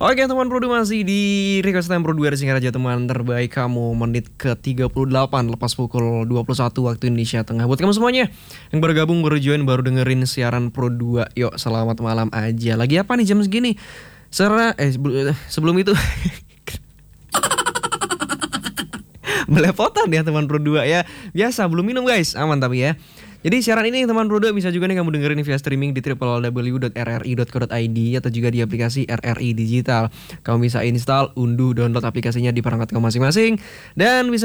Oke teman Pro 2 masih di Request Time Pro 2 Singaraja teman terbaik kamu menit ke-38 lepas pukul 21 waktu Indonesia Tengah. Buat kamu semuanya yang baru gabung, baru join, baru dengerin siaran Pro 2, yuk selamat malam aja. Lagi apa nih jam segini? Sebelum itu belepotan ya teman Pro 2 ya. Biasa belum minum guys, aman tapi ya. Jadi siaran ini teman Pro 2 bisa juga nih kamu dengerin via streaming di www.rri.co.id atau juga di aplikasi RRI Digital. Kamu bisa install, unduh, download aplikasinya di perangkat kamu masing-masing dan bisa